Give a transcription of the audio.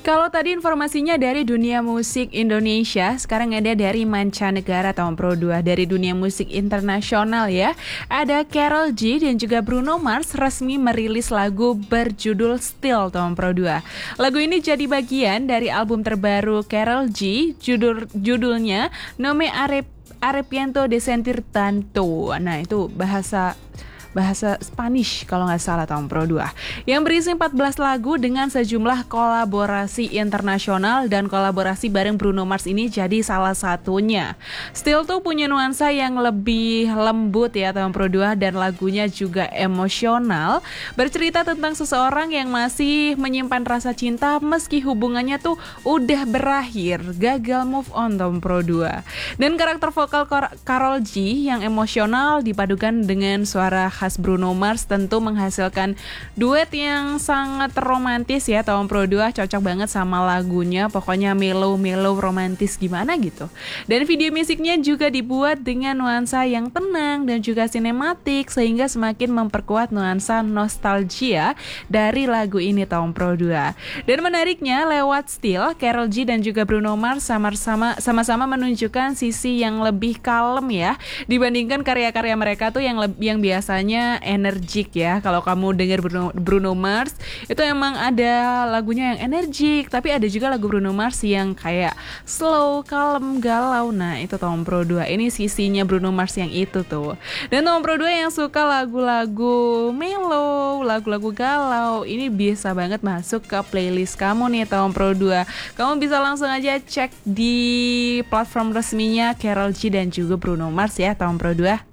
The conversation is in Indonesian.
Kalau tadi informasinya dari dunia musik Indonesia, sekarang ada dari mancanegara tahun Pro 2, dari dunia musik internasional ya. Ada Karol G dan juga Bruno Mars resmi merilis lagu berjudul Still tahun Pro 2. Lagu ini jadi bagian dari album terbaru Karol G, judulnya Nome Arrepiento de Sentir Tanto. Nah, itu bahasa Spanish kalau nggak salah tahun Pro 2, yang berisi 14 lagu dengan sejumlah kolaborasi internasional, dan kolaborasi bareng Bruno Mars ini jadi salah satunya. Still tuh punya nuansa yang lebih lembut ya tahun Pro 2, dan lagunya juga emosional, bercerita tentang seseorang yang masih menyimpan rasa cinta meski hubungannya tuh udah berakhir, gagal move on tahun Pro 2. Dan karakter vokal Karol G yang emosional dipadukan dengan suara khas Bruno Mars tentu menghasilkan duet yang sangat romantis ya tahun Pro 2, cocok banget sama lagunya, pokoknya mellow romantis gimana gitu. Dan video musiknya juga dibuat dengan nuansa yang tenang dan juga sinematik, sehingga semakin memperkuat nuansa nostalgia dari lagu ini tahun Pro 2. Dan menariknya, lewat Still, Karol G dan juga Bruno Mars sama-sama menunjukkan sisi yang lebih kalem ya dibandingkan karya-karya mereka tuh yang biasanya energik ya. Kalau kamu dengar Bruno Mars, itu emang ada lagunya yang energik, tapi ada juga lagu Bruno Mars yang kayak slow, kalem, galau. Nah, itu Tom Pro 2. Ini sisinya Bruno Mars yang itu tuh. Dan Tom Pro 2 yang suka lagu-lagu mellow, lagu-lagu galau, ini bisa banget masuk ke playlist kamu nih Tom Pro 2. Kamu bisa langsung aja cek di platform resminya Karol G dan juga Bruno Mars ya Tom Pro 2.